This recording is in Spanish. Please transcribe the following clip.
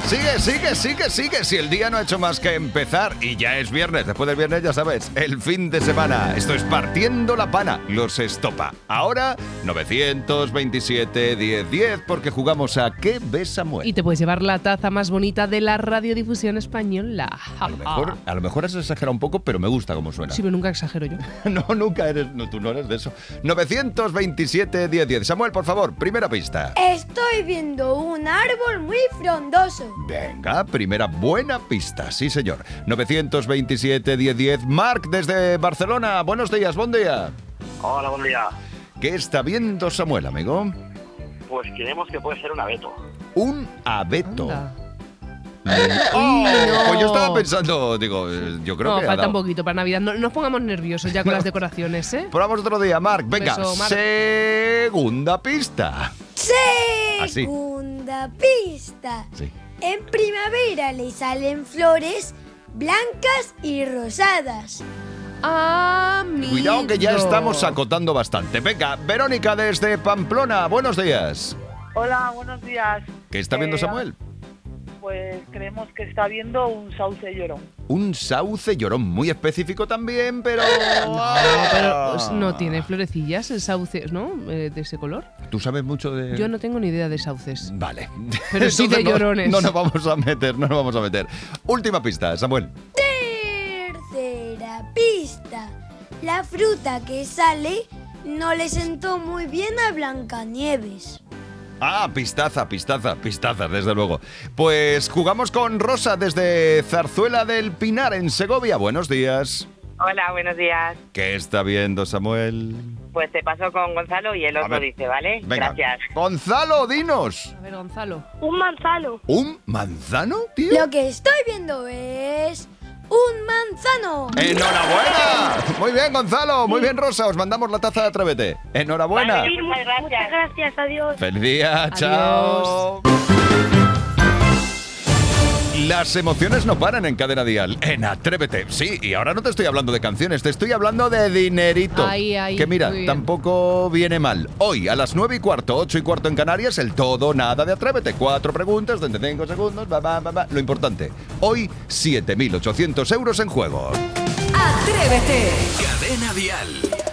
Sigue. Si el día no ha hecho más que empezar y ya es viernes. Después del viernes, ya sabes, el fin de semana. Esto es Partiendo la Pana, los Estopa. Ahora, 927 10 10, porque jugamos a ¿Qué ves, Samuel? Y te puedes llevar la taza más bonita de la radiodifusión española. A lo mejor has exagerado un poco, pero me gusta cómo suena. Sí, pero nunca exagero yo. No, nunca eres. No, tú no eres de eso. 927 10 10. Samuel, por favor, primera pista. Estoy viendo un árbol muy frondoso. Venga, primera buena pista, sí señor. 927 10 10. Marc, desde Barcelona. Buenos días, buen día. Hola, buen día. ¿Qué está viendo Samuel, amigo? Pues creemos que puede ser un abeto. Un abeto. Anda. ¡Oh! No. Pues yo estaba pensando, yo creo No, que falta un poquito para Navidad. No nos pongamos nerviosos ya con las decoraciones, ¿eh? Probamos otro día, Marc. Venga, beso, Marc. segunda pista. Segunda pista. Sí. En primavera le salen flores blancas y rosadas. Amigo. Cuidado que ya estamos acotando bastante. Venga, Verónica desde Pamplona. Buenos días. Hola, buenos días. ¿Qué está viendo Samuel? Pues creemos que está viendo un sauce llorón. Un sauce llorón, muy específico también, pero... Pero pues, no tiene florecillas el sauce, ¿no? De ese color. ¿Tú sabes mucho de...? Yo no tengo ni idea de sauces. Vale. Pero sí de Entonces llorones. No nos vamos a meter. Última pista, Samuel. Tercera pista. La fruta que sale no le sentó muy bien a Blancanieves. Ah, pistaza, desde luego. Pues jugamos con Rosa desde Zarzuela del Pinar, en Segovia. Buenos días. Hola, buenos días. ¿Qué está viendo Samuel? Pues te paso con Gonzalo y él os lo dice, ¿vale? Venga. Gracias. Gonzalo, dinos. A ver, Gonzalo. Un manzano. ¿Un manzano, tío? Lo que estoy viendo es un manzano. ¡Enhorabuena! Muy bien, Gonzalo. Muy bien, Rosa. Os mandamos la taza de Atrévete. ¡Enhorabuena! Vale, muchas gracias. Gracias, adiós. ¡Feliz día! ¡Chao! Las emociones no paran en Cadena Dial, en Atrévete. Sí, y ahora no te estoy hablando de canciones, te estoy hablando de dinerito. Ay, que mira, muy bien. tampoco viene mal. Hoy, a las 9:15, 8:15 en Canarias, el todo o nada de Atrévete. 4 preguntas, 25 segundos, Lo importante, hoy, 7.800 euros en juego. Atrévete. Cadena Dial.